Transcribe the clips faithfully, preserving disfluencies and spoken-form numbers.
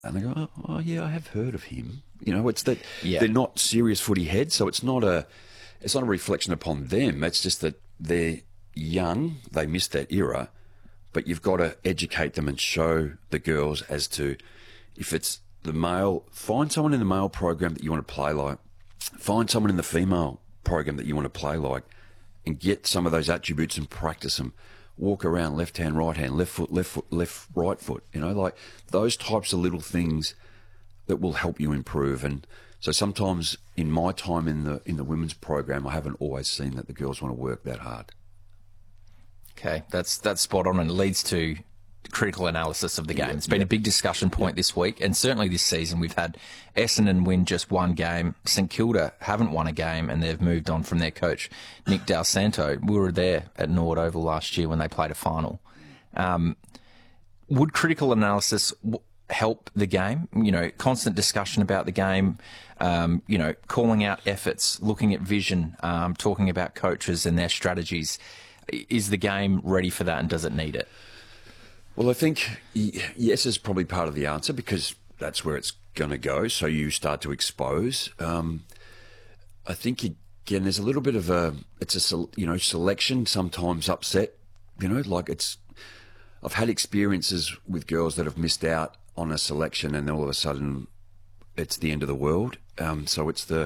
And they go, oh, oh yeah, I have heard of him. You know, it's that Yeah. they're not serious footy heads, so it's not a it's not a reflection upon them. It's just that they're young, they missed that era, but you've got to educate them and show the girls as to if it's the male, find someone in the male program that you want to play like, find someone in the female program that you want to play like, and get some of those attributes and practice them. Walk around left hand, right hand, left foot, left foot, left, right foot. You know, like those types of little things that will help you improve. And so sometimes in my time in the in the women's program, I haven't always seen that the girls want to work that hard. Okay, that's that's spot on, and it leads to critical analysis of the game. Yeah, It's been yeah. a big discussion point Yeah. this week, and certainly this season we've had Essendon win just one game. St Kilda haven't won a game, and they've moved on from their coach, Nick Dal Santo. We were there at Nord Oval last year when they played a final. Um, would critical analysis w- help the game? You know, constant discussion about the game, um, you know, calling out efforts, looking at vision, um, talking about coaches and their strategies. Is the game ready for that, and does it need it? Well, I think y- yes is probably part of the answer because that's where it's going to go. So you start to expose. Um, I think again, there's a little bit of a it's a sel- you know selection sometimes upset. You know, like it's. I've had experiences with girls that have missed out on a selection, and then all of a sudden, it's the end of the world. Um, so it's the.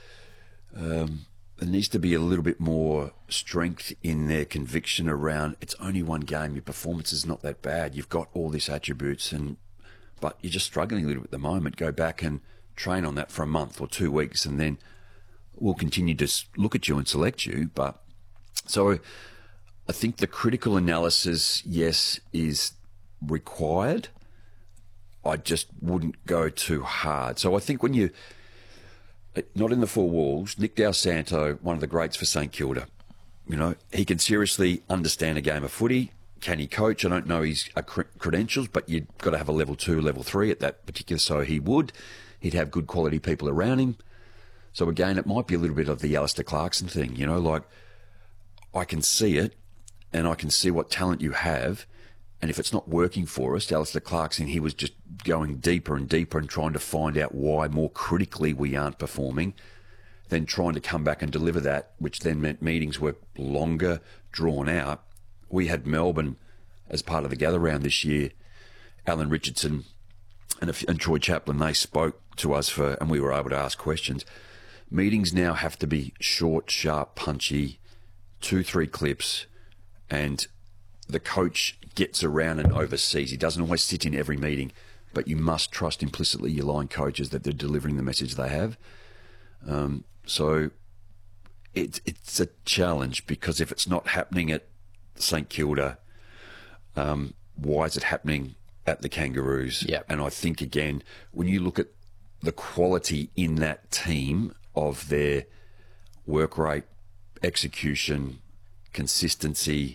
Um, there needs to be a little bit more strength in their conviction around it's only one game, your performance is not that bad, you've got all these attributes, and but you're just struggling a little bit at the moment. Go back and train on that for a month or two weeks, and then we'll continue to s- look at you and select you. But so I think the critical analysis, yes, is required. I just wouldn't go too hard. So I think when you not in the four walls, Nick Dal Santo, one of the greats for St Kilda. You know, he can seriously understand a game of footy. Can he coach? I don't know his uh, cre- credentials, but you've got to have a level two, level three at that particular, so he would. He'd have good quality people around him. So again, it might be a little bit of the Alistair Clarkson thing, you know, like I can see it and I can see what talent you have. And if it's not working for us, Alistair Clarkson, he was just going deeper and deeper and trying to find out why more critically we aren't performing, then trying to come back and deliver that, which then meant meetings were longer, drawn out. We had Melbourne as part of the gather round this year. Alan Richardson and, a, and Troy Chaplin, they spoke to us for, and we were able to ask questions. Meetings now have to be short, sharp, punchy, two, three clips, and the coach gets around and oversees. He doesn't always sit in every meeting, but you must trust implicitly your line coaches that they're delivering the message they have. Um, so it, it's a challenge because if it's not happening at St Kilda, um, why is it happening at the Kangaroos? Yep. And I think, again, when you look at the quality in that team of their work rate, execution, consistency,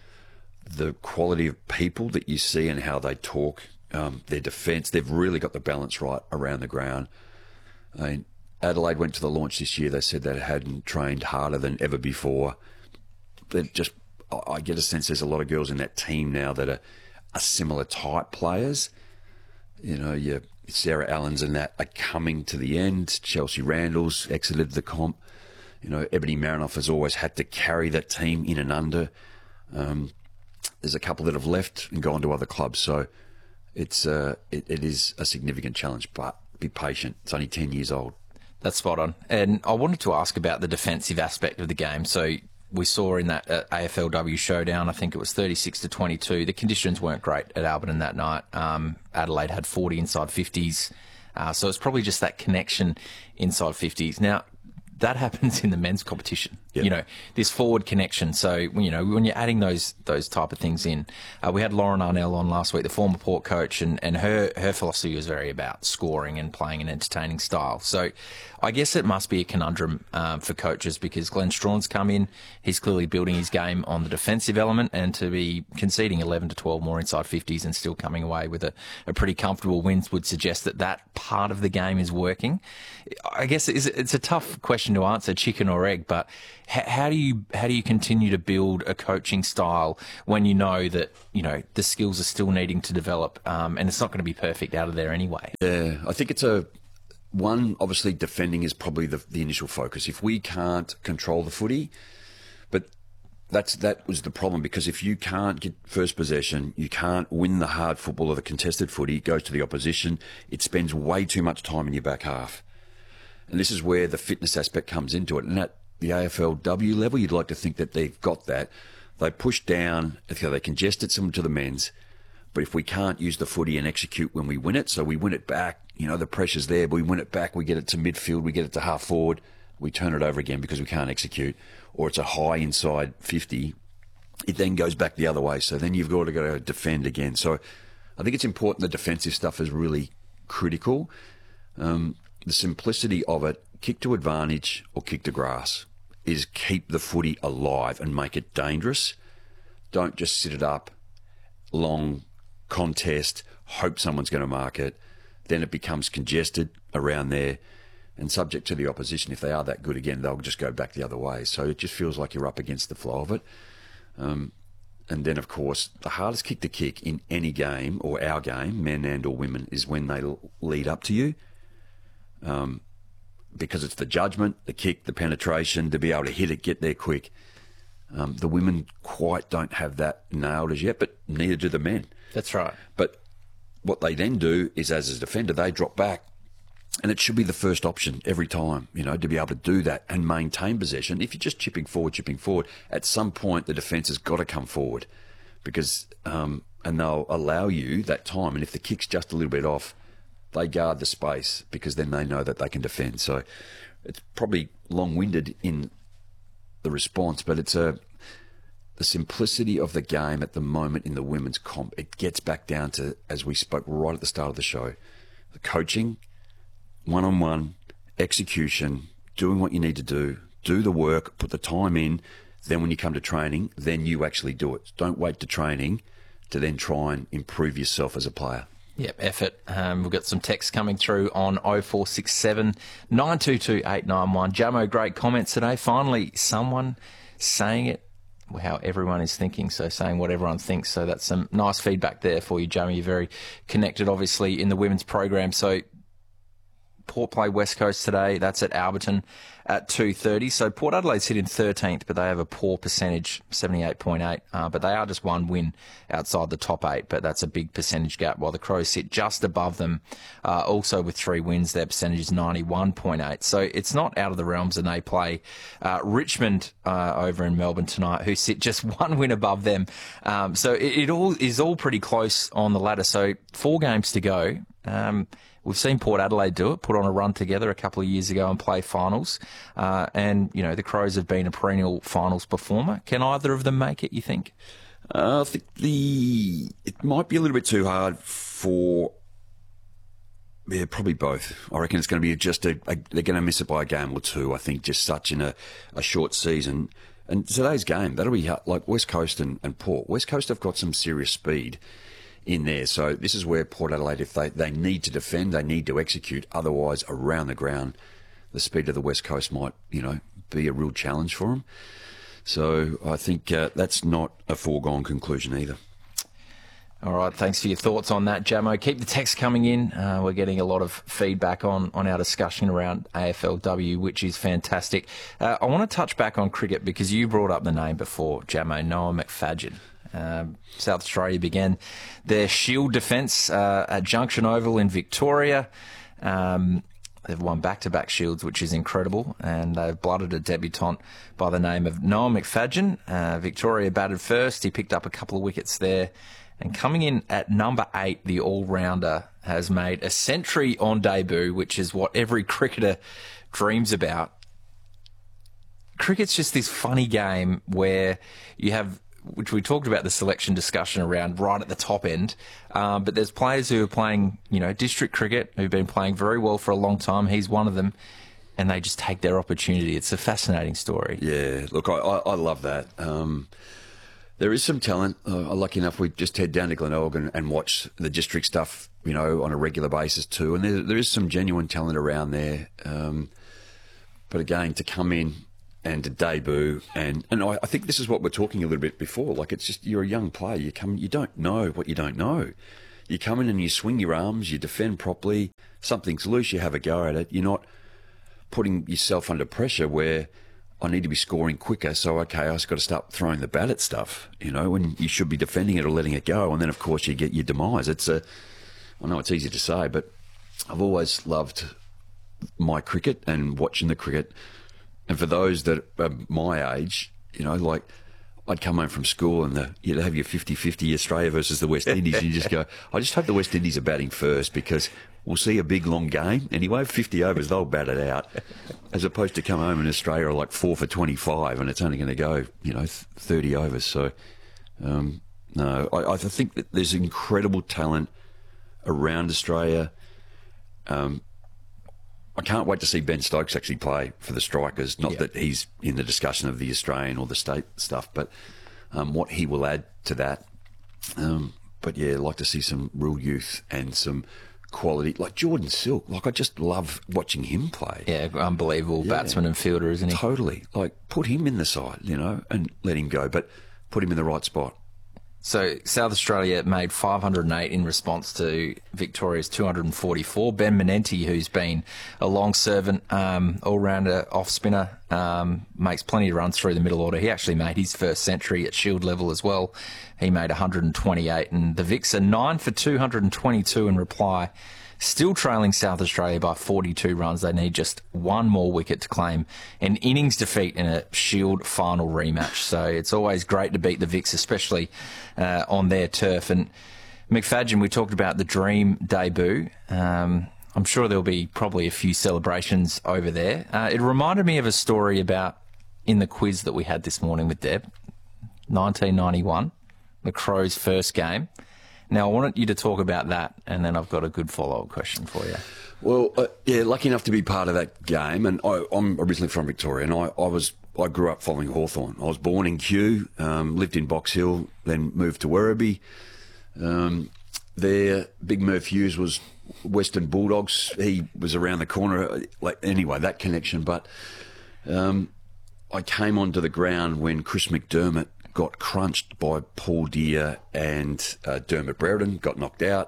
the quality of people that you see and how they talk, um, their defence, they've really got the balance right around the ground. I mean, Adelaide went to the launch this year. They said they hadn't trained harder than ever before. They just, I get a sense there's a lot of girls in that team now that are, are similar type players. You know, your Sarah Allens and that are coming to the end. Chelsea Randall's exited the comp. You know, Ebony Marinoff has always had to carry that team in and under. Um, there's a couple that have left and gone to other clubs. So it's uh, it, it is a significant challenge, but be patient. It's only ten years old. That's spot on. And I wanted to ask about the defensive aspect of the game. So we saw in that uh, A F L W showdown, I think it was thirty-six to twenty-two. The conditions weren't great at Alberton that night. Um, Adelaide had forty inside fifties. Uh, so it's probably just that connection inside fifties. Now, that happens in the men's competition. Yep. You know, this forward connection. So, you know, when you're adding those those type of things in, uh, we had Lauren Arnell on last week, the former Port coach, and, and her, her philosophy was very about scoring and playing an entertaining style. So I guess it must be a conundrum um, for coaches because Glenn Strawn's come in. He's clearly building his game on the defensive element, and to be conceding eleven to twelve more inside fifties and still coming away with a, a pretty comfortable win would suggest that that part of the game is working. I guess it's, it's a tough question question to answer, chicken or egg, but h- how do you how do you continue to build a coaching style when you know that, you know, the skills are still needing to develop, um, and it's not going to be perfect out of there anyway? Yeah, I think it's a one. Obviously, defending is probably the, the initial focus. If we can't control the footy, but that's that was the problem, because if you can't get first possession, you can't win the hard football or the contested footy. It goes to the opposition. It spends way too much time in your back half. And this is where the fitness aspect comes into it. And at the A F L W level, you'd like to think that they've got that. They push down, they congest it some to the men's. But if we can't use the footy and execute when we win it, so we win it back, you know, the pressure's there, but we win it back, we get it to midfield, we get it to half forward, we turn it over again because we can't execute, or it's a high inside fifty, it then goes back the other way. So then you've got to go to defend again. So I think it's important the defensive stuff is really critical. Um, the simplicity of it, kick to advantage or kick to grass, is keep the footy alive and make it dangerous. Don't just sit it up, long contest, hope someone's going to mark it. Then it becomes congested around there, and subject to the opposition, if they are that good again, they'll just go back the other way. So it just feels like you're up against the flow of it. Um, and then, of course, the hardest kick to kick in any game, or our game, men and or women, is when they lead up to you. Um, because it's the judgment, the kick, the penetration, to be able to hit it, get there quick. Um, the women quite don't have that nailed as yet, but neither do the men. That's right. But what they then do is, as a defender, they drop back, and it should be the first option every time, you know, to be able to do that and maintain possession. If you're just chipping forward, chipping forward, at some point the defence has got to come forward, because um, and they'll allow you that time. And if the kick's just a little bit off, they guard the space, because then they know that they can defend. So it's probably long-winded in the response, but it's a the simplicity of the game at the moment in the women's comp. It gets back down to, as we spoke right at the start of the show, the coaching, one-on-one, execution, doing what you need to do, do the work, put the time in. Then when you come to training, then you actually do it. Don't wait to training to then try and improve yourself as a player. Yep, effort. Um, we've got some text coming through on oh four six seven, nine two two, eight nine one. Jamo, great comments today. Finally, someone saying it how everyone is thinking, so saying what everyone thinks. So that's some nice feedback there for you, Jamo. You're very connected, obviously, in the women's program. So Port play West Coast today. That's at Alberton at two thirty. So Port Adelaide sit in thirteenth, but they have a poor percentage, seventy-eight point eight. Uh, but they are just one win outside the top eight, but that's a big percentage gap, while the Crows sit just above them. Uh, also with three wins, their percentage is ninety-one point eight. So it's not out of the realms, and they play uh, Richmond uh, over in Melbourne tonight, who sit just one win above them. Um, so it, it all is all pretty close on the ladder. So four games to go. Um, We've seen Port Adelaide do it, put on a run together a couple of years ago and play finals. Uh, and, you know, the Crows have been a perennial finals performer. Can either of them make it, you think? Uh, I think the it might be a little bit too hard for... Yeah, probably both. I reckon it's going to be just a, a they're going to miss it by a game or two, I think, just such in a, a short season. And today's game, that'll be like West Coast and, and Port. West Coast have got some serious speed in there. So this is where Port Adelaide, if they, they need to defend, they need to execute. Otherwise, around the ground, the speed of the West Coast might, you know, be a real challenge for them. So I think uh, that's not a foregone conclusion either. All right, thanks for your thoughts on that, Jamo. Keep the text coming in. Uh, we're getting a lot of feedback on, on our discussion around A F L W, which is fantastic. Uh, I want to touch back on cricket, because you brought up the name before, Jamo, Noah McFadden. Um, South Australia began their Shield defence uh, at Junction Oval in Victoria. Um, they've won back-to-back Shields, which is incredible, and they've blooded a debutant by the name of Noah McFadden. Uh, Victoria batted first. He picked up a couple of wickets there. And coming in at number eight, the all-rounder has made a century on debut, which is what every cricketer dreams about. Cricket's just this funny game where you have, which we talked about the selection discussion around right at the top end, um, but there's players who are playing, you know, district cricket, who've been playing very well for a long time. He's one of them, and they just take their opportunity. It's a fascinating story. Yeah, look, I, I, I love that. Um, there is some talent. Uh, lucky enough, we just head down to Glenelg and, and watch the district stuff, you know, on a regular basis too, and there, there is some genuine talent around there. Um, but again, to come in and to debut, and, and I, I think this is what we're talking a little bit before. Like, it's just, you're a young player. You come, you don't know what you don't know. You come in and you swing your arms, you defend properly. Something's loose, you have a go at it. You're not putting yourself under pressure where I need to be scoring quicker, so, okay, I've got to start throwing the bat at stuff, you know, when you should be defending it or letting it go. And then, of course, you get your demise. It's a, I know it's easy to say, but I've always loved my cricket and watching the cricket. And for those that are my age, you know, like, I'd come home from school and the, you'd have your fifty-fifty Australia versus the West Indies, and you just go, I just hope the West Indies are batting first, because we'll see a big long game anyway. fifty overs, they'll bat it out, as opposed to come home in Australia like four for twenty-five and it's only going to go, you know, thirty overs. So, um, no, I, I think that there's incredible talent around Australia. Um, I can't wait to see Ben Stokes actually play for the Strikers. Not yeah. that he's in the discussion of the Australian or the state stuff, but um, what he will add to that. Um, but yeah, I'd like to see some real youth and some quality, like Jordan Silk. Like, I just love watching him play. Yeah, unbelievable yeah. batsman and fielder, isn't he? Totally. Like, put him in the side, you know, and let him go, but put him in the right spot. So South Australia made five hundred eight in response to Victoria's two hundred forty-four. Ben Menenti, who's been a long servant, um, all-rounder, off-spinner, um, makes plenty of runs through the middle order. He actually made his first century at Shield level as well. He made one hundred twenty-eight, and the Vics are nine for two hundred twenty-two in reply. Still trailing South Australia by forty-two runs. They need just one more wicket to claim an innings defeat in a Shield final rematch. So it's always great to beat the Vics, especially uh, on their turf. And McFadgen, we talked about the dream debut. Um, I'm sure there'll be probably a few celebrations over there. Uh, it reminded me of a story about in the quiz that we had this morning with Deb, nineteen ninety-one, the Crows' first game. Now, I wanted you to talk about that, and then I've got a good follow-up question for you. Well, uh, yeah, lucky enough to be part of that game, and I, I'm originally from Victoria, and I, I was I grew up following Hawthorn. I was born in Kew, um, lived in Box Hill, then moved to Werribee. Um, there, Big Murph Hughes was Western Bulldogs. He was around the corner. Like, anyway, that connection. But um, I came onto the ground when Chris McDermott got crunched by Paul Deere and uh, Dermot Brereton, got knocked out,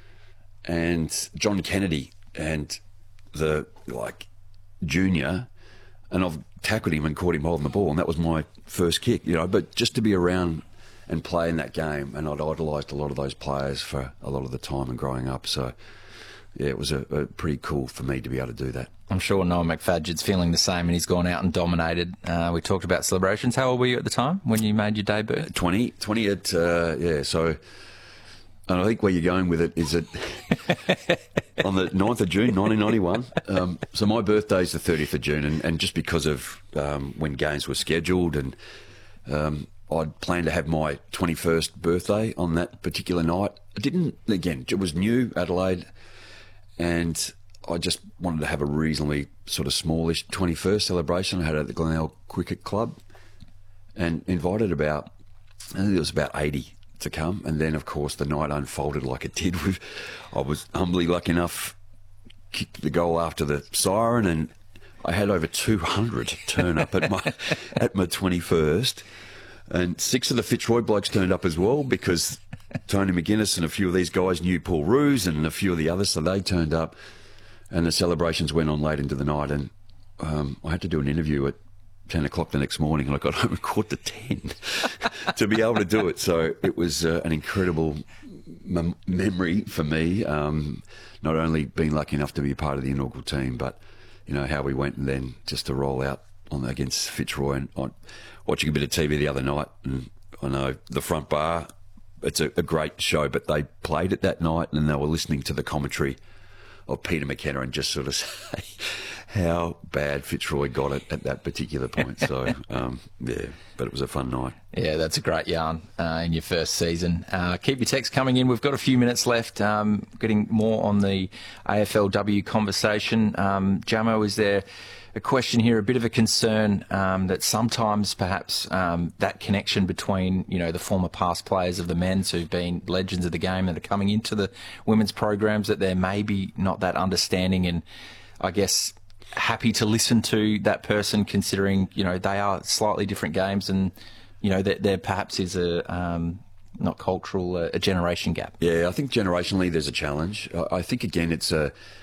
and John Kennedy and the like junior, and I've tackled him and caught him holding the ball, and that was my first kick, you know. But just to be around and play in that game, and I'd idolised a lot of those players for a lot of the time and growing up, so yeah, it was a, a pretty cool for me to be able to do that. I'm sure Noah McFadgen's feeling the same, and he's gone out and dominated. Uh, we talked about celebrations. How old were you at the time when you made your debut? Uh, twenty, twenty at, uh, yeah, so, and I think where you're going with it is that on the ninth of June, nineteen ninety-one, um, so my birthday's the thirtieth of June, and, and just because of um, when games were scheduled, and um, I'd planned to have my twenty-first birthday on that particular night. I didn't, again, it was new, Adelaide, and I just wanted to have a reasonably sort of smallish twenty-first celebration. I had it at the Glenelg Cricket Club and invited about, I think it was about eighty to come. And then, of course, the night unfolded like it did. With, I was humbly lucky enough kick the goal after the siren, and I had over two hundred turn up at my at my twenty-first. And six of the Fitzroy blokes turned up as well, because Tony McGuinness and a few of these guys knew Paul Roos and a few of the others, so they turned up. And the celebrations went on late into the night, and um, I had to do an interview at ten o'clock the next morning, and I got home at quarter to ten to be able to do it. So it was uh, an incredible mem- memory for me, um, not only being lucky enough to be a part of the inaugural team, but, you know, how we went, and then just to roll out on against Fitzroy. And on, watching a bit of T V the other night, and I know the front bar, it's a, a great show, but they played it that night, and they were listening to the commentary of Peter McKenna and just sort of say how bad Fitzroy got it at that particular point. So, um, yeah, but it was a fun night. Yeah, that's a great yarn uh, in your first season. Uh, keep your texts coming in. We've got a few minutes left. Um, getting more on the A F L W conversation. Um, Jamo, is there a question here, a bit of a concern um, that sometimes perhaps um, that connection between, you know, the former past players of the men's who've been legends of the game that are coming into the women's programs, that there may be not that understanding and, I guess, happy to listen to that person, considering, you know, they are slightly different games, and, you know, there, there perhaps is a, um, not cultural, a, a generation gap. Yeah, I think generationally there's a challenge. I, I think, again, it's a